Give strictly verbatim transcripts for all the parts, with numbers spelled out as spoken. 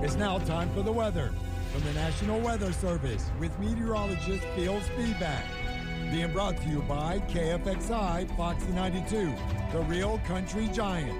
It's now time for the weather from the National Weather Service with meteorologist Phil Spivak. Being brought to you by K F X I Foxy ninety-two, the real country giant.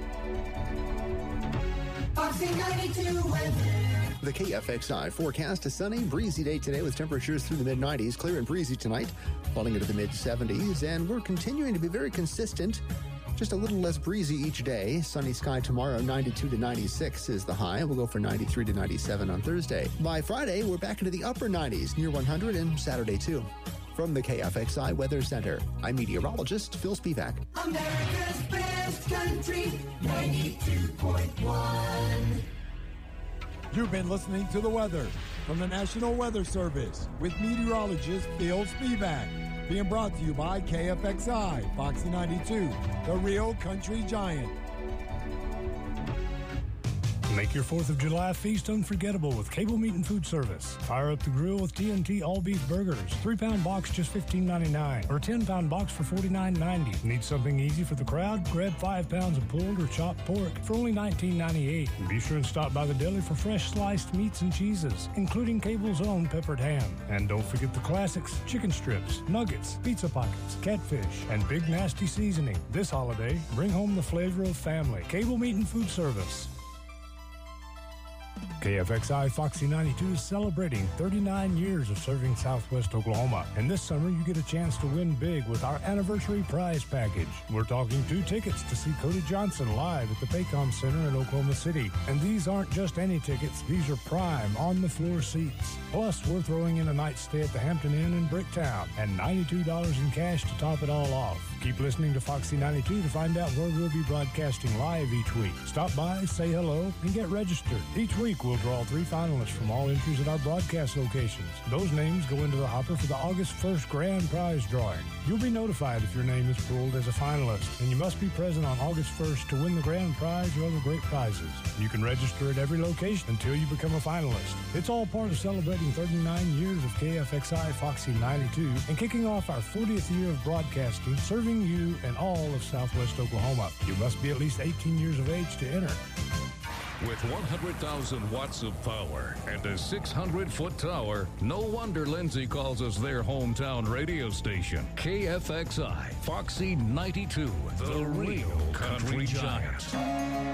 Foxy ninety-two weather. The K F X I forecast: a sunny, breezy day today with temperatures through the mid nineties, clear and breezy tonight, falling into the mid seventies, and we're continuing to be very consistent. Just a little less breezy each day. Sunny sky tomorrow, ninety-two to ninety-six is the high. We'll go for ninety-three to ninety-seven on Thursday. By Friday, we're back into the upper nineties, near one hundred, and Saturday too. From the K F X I Weather Center, I'm meteorologist Phil Spivak. America's best country, ninety-two point one. You've been listening to the weather from the National Weather Service with meteorologist Phil Spivak. Being brought to you by K F X I Foxy ninety-two, the real country giant. Make your fourth of July feast unforgettable with Cable Meat and Food Service. Fire up the grill with T N T all-beef burgers. three-pound box just fifteen ninety-nine, or ten-pound box for forty-nine ninety. Need something easy for the crowd? Grab five pounds of pulled or chopped pork for only nineteen ninety-eight. And be sure and stop by the deli for fresh sliced meats and cheeses, including Cable's own peppered ham. And don't forget the classics: chicken strips, nuggets, pizza pockets, catfish, and big nasty seasoning. This holiday, bring home the flavor of family. Cable Meat and Food Service. K F X I Foxy ninety-two is celebrating thirty-nine years of serving Southwest Oklahoma. And this summer, you get a chance to win big with our anniversary prize package. We're talking two tickets to see Cody Johnson live at the Paycom Center in Oklahoma City. And these aren't just any tickets. These are prime, on-the-floor seats. Plus, we're throwing in a night stay at the Hampton Inn in Bricktown and ninety-two dollars in cash to top it all off. Keep listening to Foxy ninety-two to find out where we'll be broadcasting live each week. Stop by, say hello, and get registered. Each week, we'll draw three finalists from all entries at our broadcast locations. Those names go into the hopper for the August first grand prize drawing. You'll be notified if your name is pulled as a finalist, and you must be present on August first to win the grand prize or other great prizes. You can register at every location until you become a finalist. It's all part of celebrating thirty-nine years of K F X I Foxy ninety-two and kicking off our fortieth year of broadcasting, serving you and all of Southwest Oklahoma. You must be at least eighteen years of age to enter. With one hundred thousand watts of power and a six hundred foot tower, no wonder Lindsay calls us their hometown radio station. K F X I Foxy ninety-two, the real country giant.